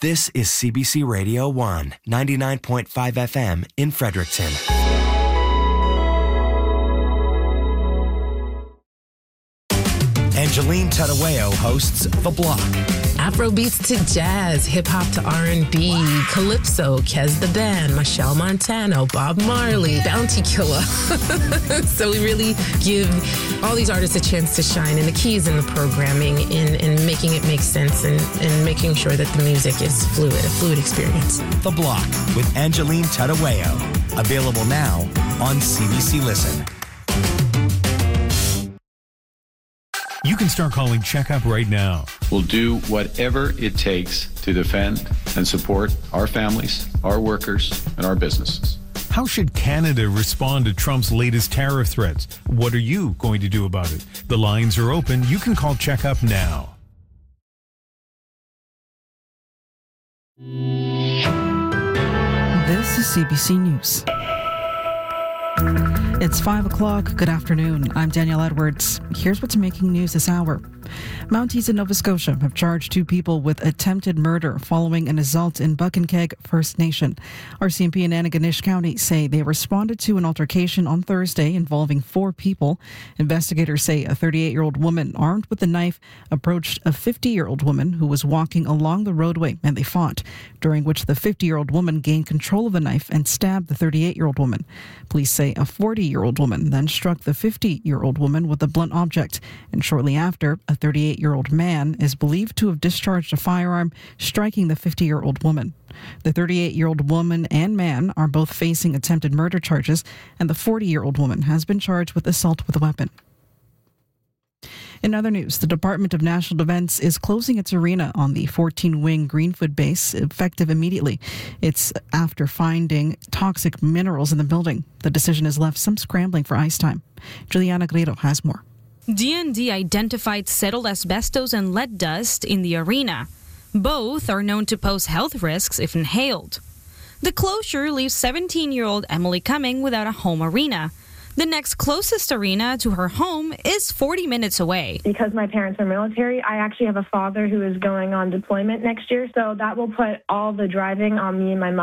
This is CBC Radio 1, 99.5 FM in Fredericton. Angeline Tadaweo hosts The Block. Afrobeats to jazz, hip-hop to R&B, Calypso, Kez the Band, Michelle Montano, Bob Marley, Bounty Killer. So we really give all these artists a chance to shine, and the key is in the programming, in making it make sense, and making sure that the music is a fluid experience. The Block with Angeline Tadaweo. Available now on CBC Listen. You can start calling Checkup right now. We'll do whatever it takes to defend and support our families, our workers, and our businesses. How should Canada respond to Trump's latest tariff threats? What are you going to do about it? The lines are open. You can call Checkup now. This is CBC News. It's 5 o'clock. Good afternoon. I'm Danielle Edwards. Here's what's making news this hour. Mounties in Nova Scotia have charged 2 people with attempted murder following an assault in Buckankeg First Nation. RCMP and Antigonish County say they responded to an altercation on Thursday involving 4 people. Investigators say a 38-year-old woman armed with a knife approached a 50-year-old woman who was walking along the roadway, and they fought, during which the 50-year-old woman gained control of the knife and stabbed the 38-year-old woman. Police say a 40-year-old woman then struck the 50-year-old woman with a blunt object, and shortly after, a 38-year-old man is believed to have discharged a firearm, striking the 50-year-old woman. The 38-year-old woman and man are both facing attempted murder charges, and the 40-year-old woman has been charged with assault with a weapon. In other news, the Department of National Defence is closing its arena on the 14-wing Greenfoot base, effective immediately. It's after finding toxic minerals in the building. The decision has left some scrambling for ice time. Juliana Guerrero has more. DND identified settled asbestos and lead dust in the arena. Both are known to pose health risks if inhaled. The closure leaves 17-year-old Emily Cumming without a home arena. The next closest arena to her home is 40 minutes away. Because my parents are military, I actually have a father who is going on deployment next year, so that will put all the driving on me and my mother.